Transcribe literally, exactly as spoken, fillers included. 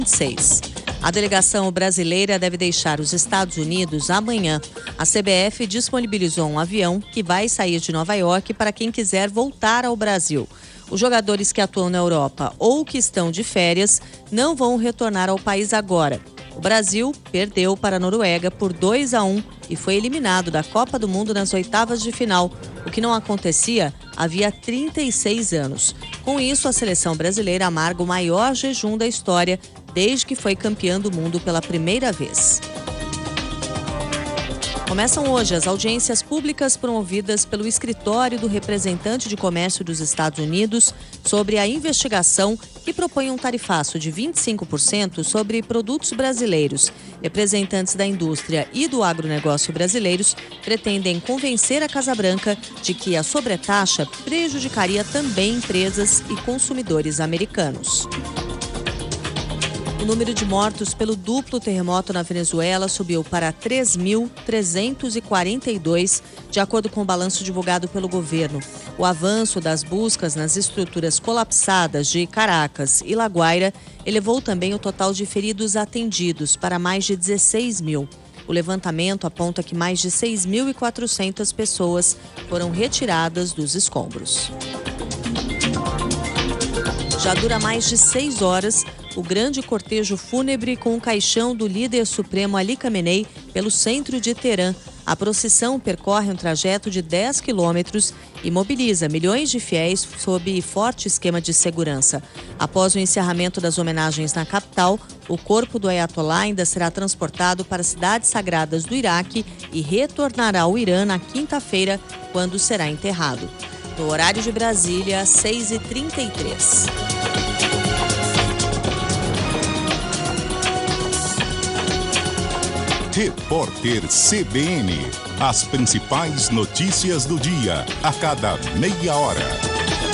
vinte e seis. A delegação brasileira deve deixar os Estados Unidos amanhã. A C B F disponibilizou um avião que vai sair de Nova York para quem quiser voltar ao Brasil. Os jogadores que atuam na Europa ou que estão de férias não vão retornar ao país agora. O Brasil perdeu para a Noruega por dois a um e foi eliminado da Copa do Mundo nas oitavas de final, o que não acontecia havia trinta e seis anos. Com isso, a seleção brasileira amarga o maior jejum da história desde que foi campeã do mundo pela primeira vez. Começam hoje as audiências públicas promovidas pelo Escritório do Representante de Comércio dos Estados Unidos sobre a investigação que propõe um tarifaço de vinte e cinco por cento sobre produtos brasileiros. Representantes da indústria e do agronegócio brasileiros pretendem convencer a Casa Branca de que a sobretaxa prejudicaria também empresas e consumidores americanos. O número de mortos pelo duplo terremoto na Venezuela subiu para três mil trezentos e quarenta e dois, de acordo com o balanço divulgado pelo governo. O avanço das buscas nas estruturas colapsadas de Caracas e La Guaira elevou também o total de feridos atendidos para mais de dezesseis mil. O levantamento aponta que mais de seis mil e quatrocentas pessoas foram retiradas dos escombros. Já dura mais de seis horas o grande cortejo fúnebre com o caixão do líder supremo Ali Khamenei pelo centro de Teherã. A procissão percorre um trajeto de dez quilômetros e mobiliza milhões de fiéis sob forte esquema de segurança. Após o encerramento das homenagens na capital, o corpo do Ayatollah ainda será transportado para cidades sagradas do Iraque e retornará ao Irã na quinta-feira, quando será enterrado. No horário de Brasília, seis e trinta e três. Repórter C B N. As principais notícias do dia, a cada meia hora.